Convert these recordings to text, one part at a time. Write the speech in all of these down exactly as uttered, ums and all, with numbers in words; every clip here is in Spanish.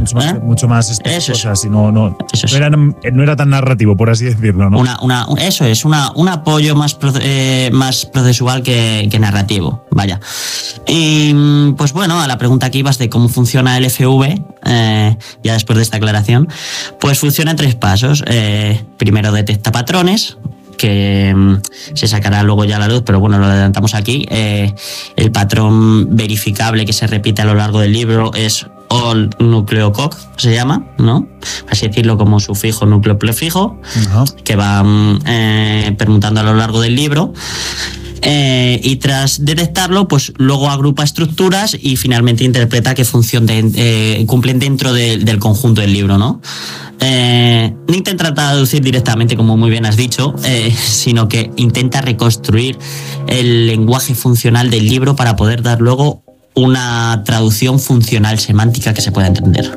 Mucho más, ¿Eh? mucho más estas Eso cosas. es. Y no, no, Eso es. no, era, no era tan narrativo, por así decirlo, ¿no? Una, una, eso es, una, un apoyo más, eh, más procesual que, que narrativo, vaya. Y pues bueno, a la pregunta que ibas de cómo funciona el F V, eh, ya después de esta aclaración, pues funciona en tres pasos. Eh, primero detecta patrones, que mm, se sacará luego ya a la luz, pero bueno, lo adelantamos aquí. Eh, el patrón verificable que se repite a lo largo del libro es all nucleococ, se llama, ¿no? Así decirlo, como sufijo, núcleo, prefijo, uh-huh. que va eh, permutando a lo largo del libro. Eh, y tras detectarlo, pues luego agrupa estructuras y finalmente interpreta qué función de, eh, cumplen dentro de, del conjunto del libro, ¿no? Eh, no intenta traducir directamente, como muy bien has dicho, eh, sino que intenta reconstruir el lenguaje funcional del libro para poder dar luego una traducción funcional semántica que se pueda entender.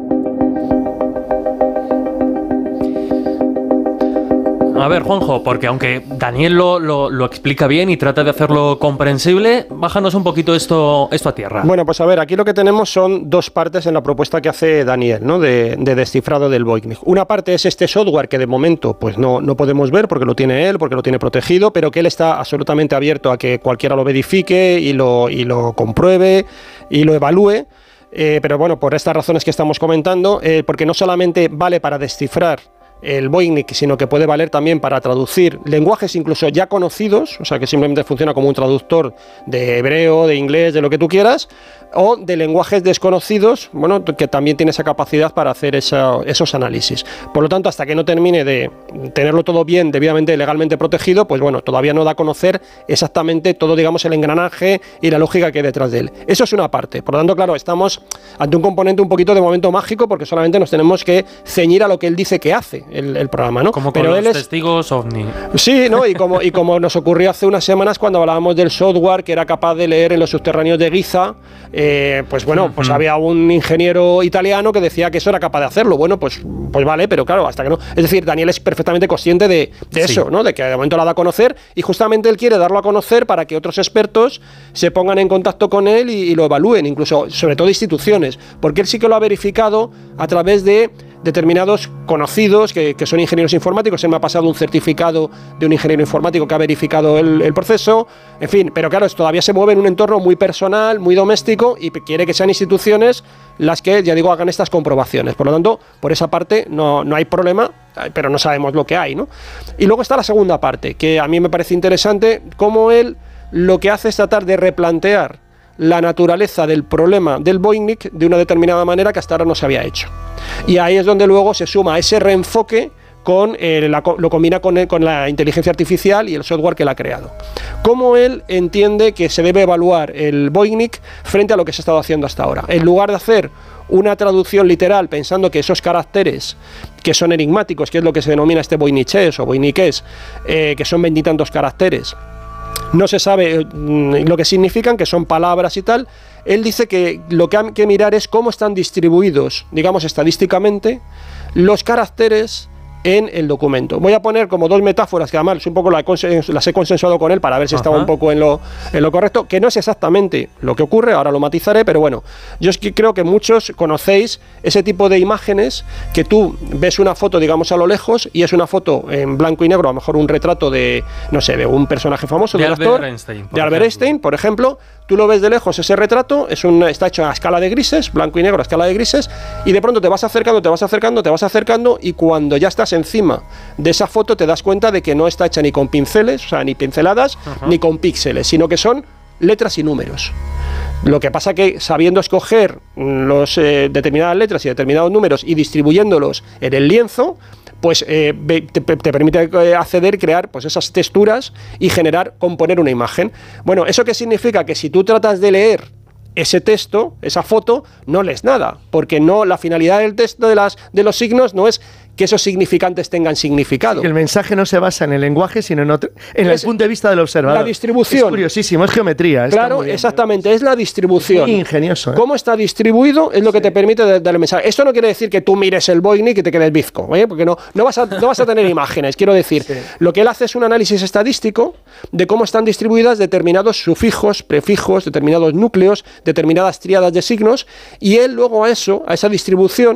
A ver, Juanjo, porque aunque Daniel lo, lo, lo explica bien y trata de hacerlo comprensible, bájanos un poquito esto, esto a tierra. Bueno, pues a ver, aquí lo que tenemos son dos partes en la propuesta que hace Daniel, ¿no? De, de descifrado del Voynich. Una parte es este software que de momento pues no, no podemos ver porque lo tiene él, porque lo tiene protegido, pero que él está absolutamente abierto a que cualquiera lo verifique y lo, y lo compruebe y lo evalúe. Eh, pero bueno, por estas razones que estamos comentando, eh, porque no solamente vale para descifrar el Voynich, sino que puede valer también para traducir lenguajes incluso ya conocidos, o sea que simplemente funciona como un traductor de hebreo, de inglés, de lo que tú quieras, o de lenguajes desconocidos, bueno, que también tiene esa capacidad para hacer esa, esos análisis. Por lo tanto, hasta que no termine de tenerlo todo bien, debidamente, legalmente protegido, pues bueno, todavía no da a conocer exactamente todo, digamos, el engranaje y la lógica que hay detrás de él. Eso es una parte. Por lo tanto, claro, estamos ante un componente un poquito de momento mágico, porque solamente nos tenemos que ceñir a lo que él dice que hace el, el programa, ¿no? Como con Pero los él es... testigos ovni. Sí, ¿no? Y como, y como nos ocurrió hace unas semanas cuando hablábamos del software que era capaz de leer en los subterráneos de Giza, eh, pues bueno, pues uh-huh. había un ingeniero italiano que decía que eso era capaz de hacerlo. Bueno, pues, pues vale, pero claro, hasta que no. Es decir, Daniel es perfectamente consciente de, de sí. eso, ¿no? De que de momento la da a conocer y justamente él quiere darlo a conocer para que otros expertos se pongan en contacto con él y, y lo evalúen, incluso, sobre todo instituciones, porque él sí que lo ha verificado a través de determinados conocidos que, que son ingenieros informáticos. Él me ha pasado un certificado de un ingeniero informático que ha verificado el, el proceso, en fin, pero claro, todavía se mueve en un entorno muy personal, muy doméstico y quiere que sean instituciones las que, ya digo, hagan estas comprobaciones. Por lo tanto, por esa parte no, no hay problema, pero no sabemos lo que hay, ¿no? Y luego está la segunda parte, que a mí me parece interesante, cómo él lo que hace es tratar de replantear la naturaleza del problema del Voynich de una determinada manera que hasta ahora no se había hecho. Y ahí es donde luego se suma ese reenfoque con eh, la, lo combina con, con la inteligencia artificial y el software que él ha creado. Cómo él entiende que se debe evaluar el Voynich frente a lo que se ha estado haciendo hasta ahora. En lugar de hacer una traducción literal pensando que esos caracteres que son enigmáticos, que es lo que se denomina este voynichés o voyniqués, eh, que son veintitantos caracteres, no se sabe lo que significan, que son palabras y tal. Él dice que lo que hay que mirar es cómo están distribuidos, digamos estadísticamente, los caracteres en el documento. Voy a poner como dos metáforas que además un poco las he consensuado con él para ver si estaba un poco en lo, en lo correcto, que no es exactamente lo que ocurre, ahora lo matizaré, pero bueno, yo es que creo que muchos conocéis ese tipo de imágenes que tú ves una foto, digamos, a lo lejos y es una foto en blanco y negro, a lo mejor un retrato de, no sé, de un personaje famoso, de, de un actor, Einstein, de Albert Einstein, por ejemplo. Tú lo ves de lejos, ese retrato es un, está hecho a escala de grises, blanco y negro a escala de grises, y de pronto te vas acercando, te vas acercando, te vas acercando, y cuando ya estás encima de esa foto te das cuenta de que no está hecha ni con pinceles, o sea, ni pinceladas, uh-huh. ni con píxeles, sino que son letras y números. Lo que pasa que sabiendo escoger los eh, determinadas letras y determinados números y distribuyéndolos en el lienzo, pues eh, te, te permite acceder, crear pues esas texturas y generar, componer una imagen. Bueno, ¿eso qué significa? Que si tú tratas de leer ese texto, esa foto, no lees nada, porque no, la finalidad del texto de, las, de los signos no es que esos significantes tengan significado. El mensaje no se basa en el lenguaje, sino en, otro, en es el punto de vista del observador. La distribución. Es curiosísimo, es geometría. Claro, bien, exactamente, es la distribución. Es muy ingenioso, ¿eh? Cómo está distribuido es lo que sí. te permite dar el mensaje. Esto no quiere decir que tú mires el Voynich y te quedes bizco, ¿eh? Porque no, no, vas a, no vas a tener imágenes, quiero decir. Sí. Lo que él hace es un análisis estadístico de cómo están distribuidas determinados sufijos, prefijos, determinados núcleos, determinadas tríadas de signos, y él luego a eso, a esa distribución,